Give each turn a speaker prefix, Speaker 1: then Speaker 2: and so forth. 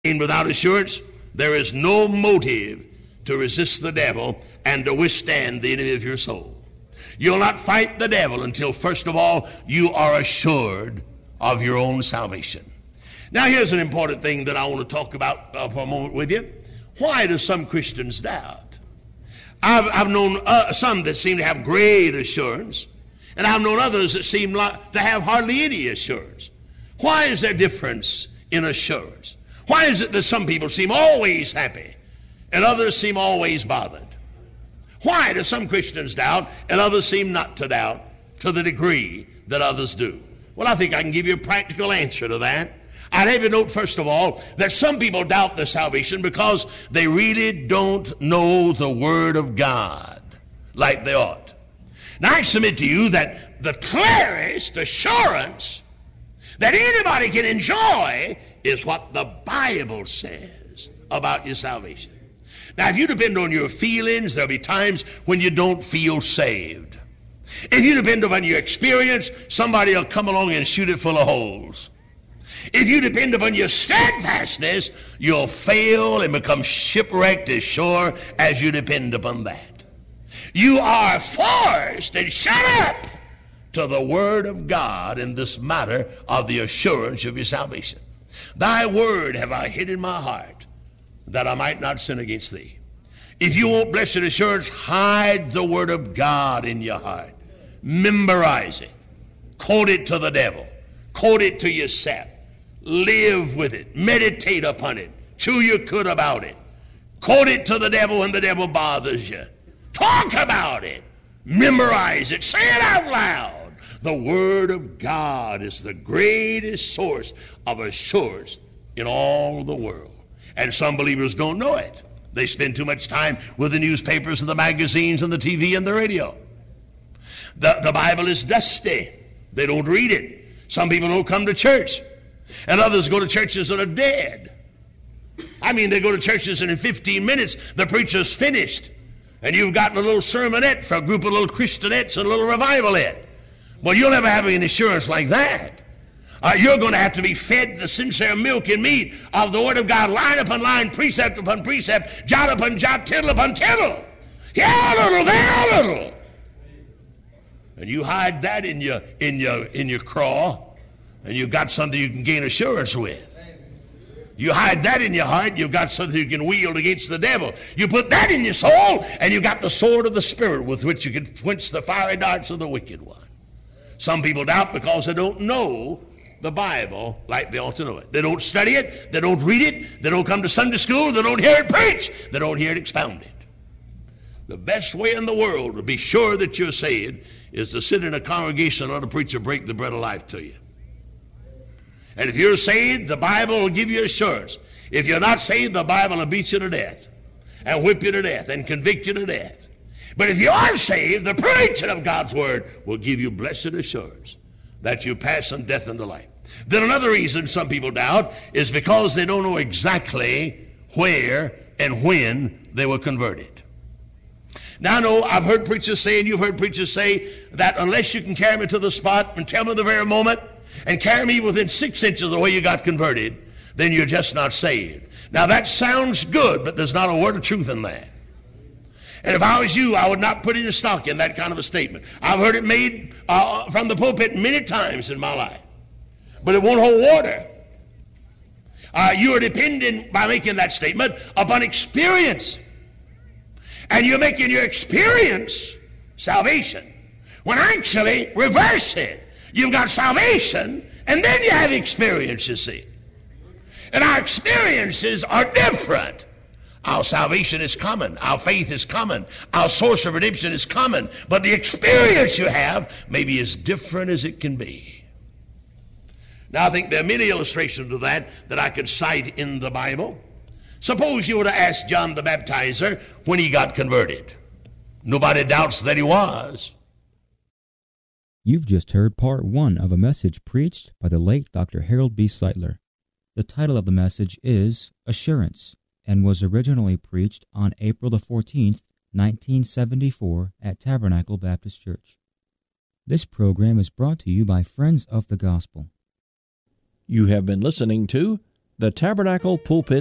Speaker 1: And without assurance, there is no motive to resist the devil and to withstand the enemy of your soul. You'll not fight the devil until, first of all, you are assured of your own salvation. Now, here's an important thing that I want to talk about for a moment with you. Why do some Christians doubt? I've known some that seem to have great assurance, and I've known others that seem to have hardly any assurance. Why is there difference in assurance? Why is it that some people seem always happy and others seem always bothered? Why do some Christians doubt and others seem not to doubt to the degree that others do? Well, I think I can give you a practical answer to that. I'd have you note, first of all, that some people doubt their salvation because they really don't know the Word of God like they ought. Now, I submit to you that the clearest assurance that anybody can enjoy is what the Bible says about your salvation. Now, if you depend on your feelings, there'll be times when you don't feel saved. If you depend upon your experience, somebody will come along and shoot it full of holes. If you depend upon your steadfastness, you'll fail and become shipwrecked as sure as you depend upon that. You are forced and shut up to the Word of God in this matter of the assurance of your salvation. Thy word have I hid in my heart, that I might not sin against thee. If you want blessed assurance, hide the Word of God in your heart. Memorize it. Quote it to the devil. Quote it to yourself. Live with it. Meditate upon it. Chew your cud about it. Quote it to the devil when the devil bothers you. Talk about it. Memorize it. Say it out loud. The Word of God is the greatest source of assurance in all the world. And some believers don't know it. They spend too much time with the newspapers and the magazines and the TV and the radio. The Bible is dusty. They don't read it. Some people don't come to church. And others go to churches that are dead. I mean, they go to churches and in 15 minutes the preacher's finished. And you've gotten a little sermonette for a group of little Christianettes and a little revivalette. Well, you'll never have any assurance like that. You're going to have to be fed the sincere milk and meat of the Word of God, line upon line, precept upon precept, jot upon jot, tittle upon tittle. Here a little, there a little. And you hide that in your craw, and you've got something you can gain assurance with. You hide that in your heart, and you've got something you can wield against the devil. You put that in your soul, and you've got the sword of the Spirit with which you can quench the fiery darts of the wicked one. Some people doubt because they don't know the Bible like they ought to know it. They don't study it. They don't read it. They don't come to Sunday school. They don't hear it preached. They don't hear it expounded. The best way in the world to be sure that you're saved is to sit in a congregation and let a preacher break the bread of life to you. And if you're saved, the Bible will give you assurance. If you're not saved, the Bible will beat you to death and whip you to death and convict you to death. But if you are saved, the preaching of God's Word will give you blessed assurance that you pass from death into life. Then another reason some people doubt is because they don't know exactly where and when they were converted. Now, I know I've heard preachers say, and you've heard preachers say, that unless you can carry me to the spot and tell me the very moment and carry me within 6 inches of the way you got converted, then you're just not saved. Now, that sounds good, but there's not a word of truth in that. And if I was you, I would not put any stock in that kind of a statement. I've heard it made from the pulpit many times in my life, but it won't hold water. You are dependent, by making that statement, upon experience. And you're making your experience salvation, when actually, reverse it. You've got salvation, and then you have experience, you see. And our experiences are different. Our salvation is common. Our faith is common. Our source of redemption is common. But the experience you have may be as different as it can be. Now, I think there are many illustrations of that I could cite in the Bible. Suppose you were to ask John the Baptizer when he got converted. Nobody doubts that he was.
Speaker 2: You've just heard part 1 of a message preached by the late Dr. Harold B. Sightler. The title of the message is Assurance, and was originally preached on April the 14th, 1974 at Tabernacle Baptist Church. This program is brought to you by Friends of the Gospel.
Speaker 3: You have been listening to the Tabernacle Pulpit